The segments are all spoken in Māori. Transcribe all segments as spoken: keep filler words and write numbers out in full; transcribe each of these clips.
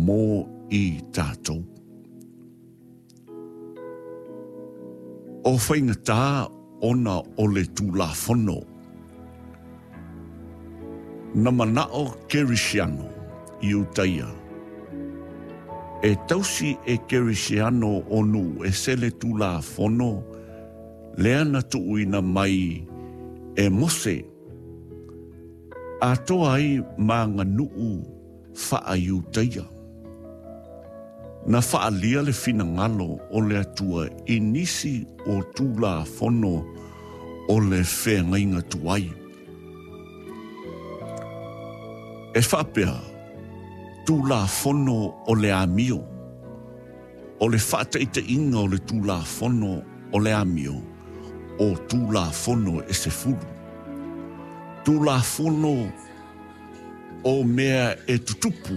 mō i tātou. O whaingatā ona o le tūlafono. Na manao Kerisiano i utaia. E tausi e Kerisiano onu e sele tūlafono lea na tuuina mai e mose. A toa ai mā ngā nuu wha i utaia. Na whaalia le fina ngalo o le atua i nisi o tūlafono o le whengainga tuai. E whapea, tūlafono o le amio, o le whaataita inga o le tūlafono o le amio, o tūlafono e se furu. Tūlafono o mea e tutupu,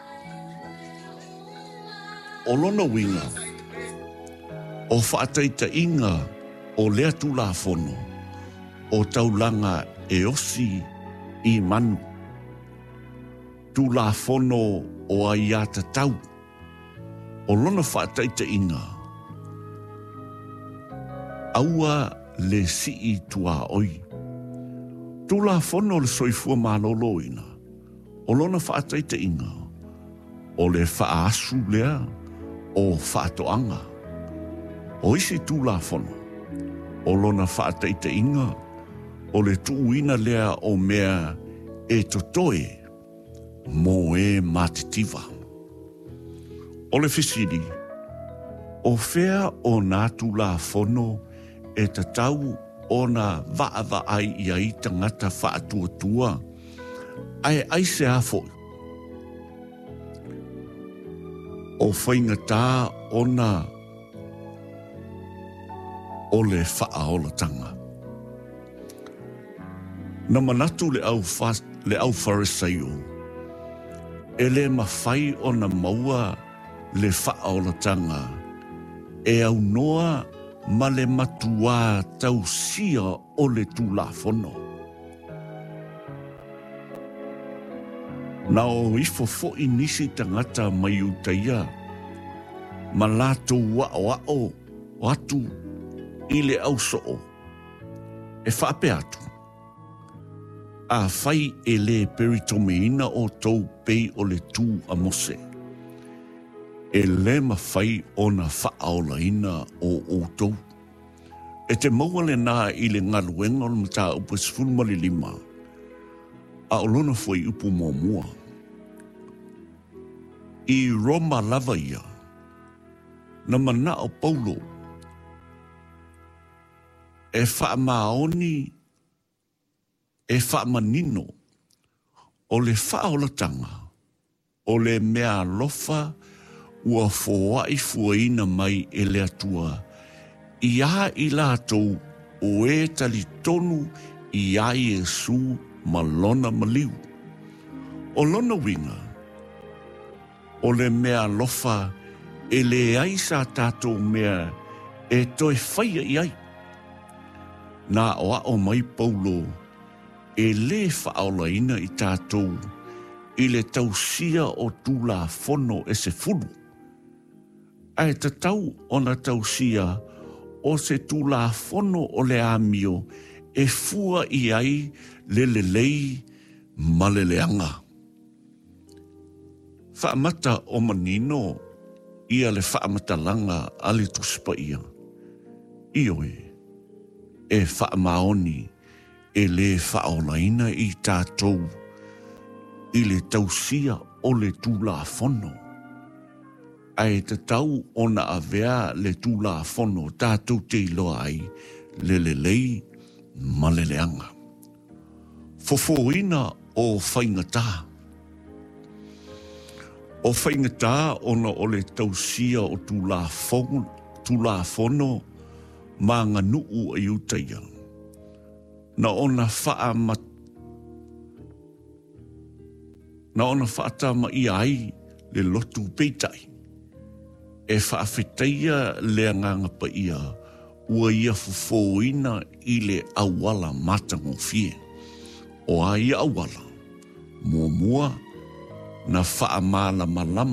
o lona winga, o whaataita inga o lea tūlafono, o taulanga e osi i manu. Tūlafono o aiata tau, o lona whaataita inga. Aua le sii tua oi. Tūlafono le soifua maloloina, o lona whaataita inga, o le whaasu lea, o whaatoanga. O isi tūlafono, o lona whaataita inga, o le tuuina lea o mea e totoe, mo e matitiwa. O le fisiri, o whea o nā tūlafono e tatau o nā vaava ai i ai tangata whaatua ai aise a foi. O whaingatā o nā o le whaaolatanga. Na manatu le au, le au wharesaio, e le mawhai o na maua le whaaolatanga, e au noa ma le matua tausia o le tūlafono. Na o ifo fo i nisi tangata mai utaia, ma lato wao wao watu i le au soo, e whape atu. A whai e le peritomeina o tau pei o le tū a mose. E le ma whai o na whaaolaina o o tau. E te maua le nā i le ngaluenga o le mata upa sifulma le lima. A o lona fwai upu mua mua. I Roma lava ia. Na mana o Paulo. E wha maoni e whaamanino o le whaolatanga, o le mea lofa ua fōai fuaina mai e le atua, i a i lātou o e tali tonu i a Iesu ma lona maliu. O lona winga, o le mea lofa e le aisa tātou mea e toi whaia i ai. Nā oa o mai Paulo, e le whaolaina i tātou, i le tausia o tūlafono e se fulu. Ai te tau o na tausia o se tūlafono o le amio e fua i ai le le lei ma le leanga. Whaamata o manino ia le whaamata langa a le tuspa ia. Ioe, e whaamaoni e le whaolaina i tātou, i le tausia o le tūlafono. Ai te tau o na avea le tūlafono tātou te iloa ai, le le lei ma le leanga. Fofoina o whaingatā. O whaingatā ona o le tausia o tūlafono, tūlafono mā ngā nuu a iutaia. Na ona wha mat na ona wha ma i ai le lotu peitai. E wha awhetaia le nganga pa ia ua ia fufoina i le awala matango fie. O a ia awala, mua mua na wha amala malama